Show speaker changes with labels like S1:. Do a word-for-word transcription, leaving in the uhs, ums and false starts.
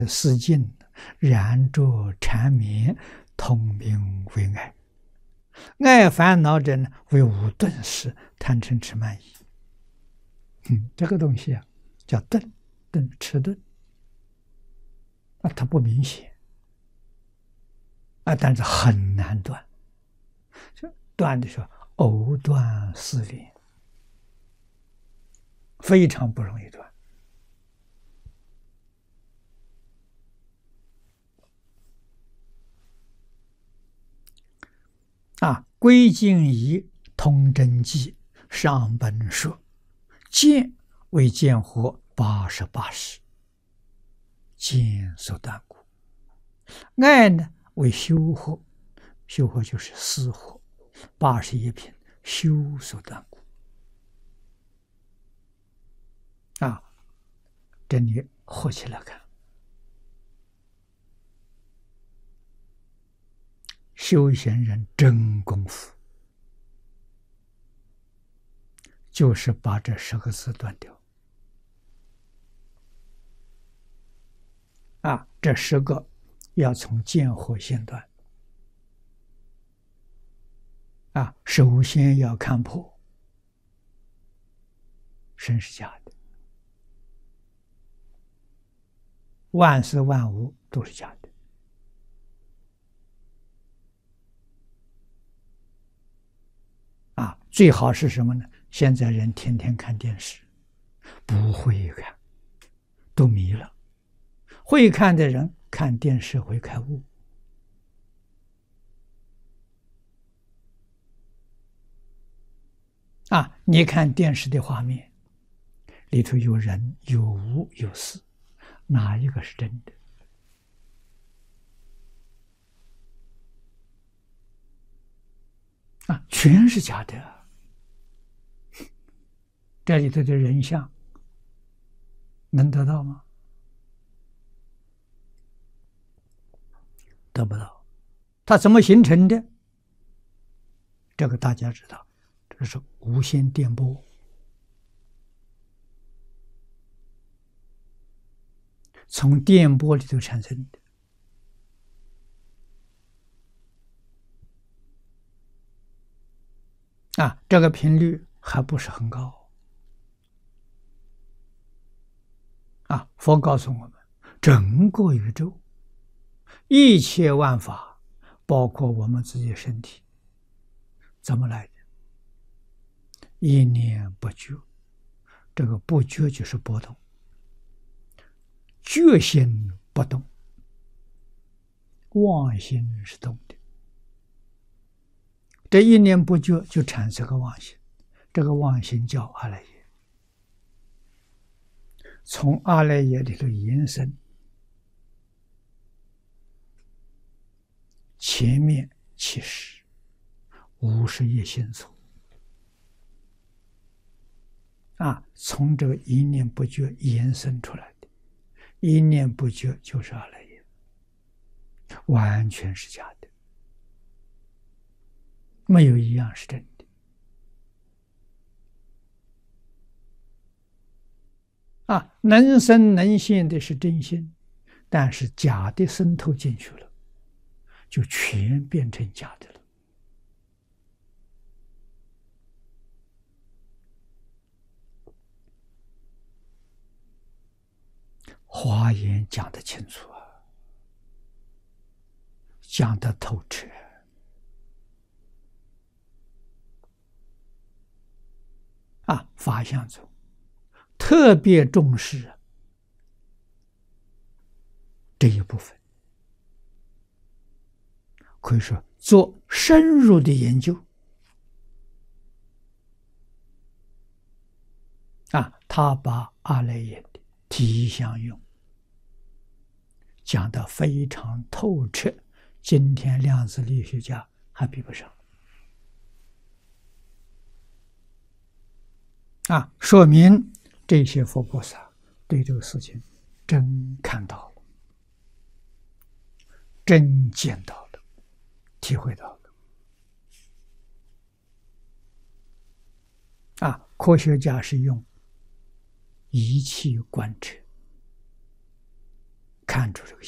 S1: 四境染着缠绵，同名为爱。爱烦恼者呢，为五钝事：贪嗔痴慢疑。嗯，这个东西啊，叫钝，钝迟钝啊，它不明显啊，但是很难断。这断的时候，藕断丝连，非常不容易断。啊，归敬仪通真记上本说，见为见火八十八识，见所断故；爱呢为修惑，修惑就是思惑，八十一品修所断故。啊，这里合起来看，修行人真功夫，就是把这十个字断掉。啊，这十个要从见火先断。啊，首先要看破，身是假的，万事万物都是假的。啊，最好是什么呢？现在人天天看电视，不会看，都迷了。会看的人看电视会开悟。啊，你看电视的画面，里头有人、有物、有事，哪一个是真的？啊，全是假的。这里头的人像能得到吗？得不到。它怎么形成的？这个大家知道，这是无线电波。从电波里头产生的。啊，这个频率还不是很高。啊，佛告诉我们，整个宇宙一切万法，包括我们自己身体，怎么来的？一念不觉，这个不觉就是波动，觉心不动，妄心是动的。这一念不觉就产生个妄心，这个妄心叫阿赖耶。从阿赖耶里头延伸，前面七十五十一心所。啊，从这个一念不觉延伸出来的，一念不觉就是阿赖耶，完全是假的，没有一样是真的。啊，能生能现的是真心，但是假的渗透进去了，就全变成假的了。华严讲得清楚啊，讲得透彻。啊，法相中特别重视这一部分，可以说做深入的研究。啊，他把阿赖耶的体相用讲得非常透彻，今天量子力学家还比不上。啊，说明这些佛菩萨对这个事情真看到了，真见到了，体会到了。啊，科学家是用仪器观测， 看出这个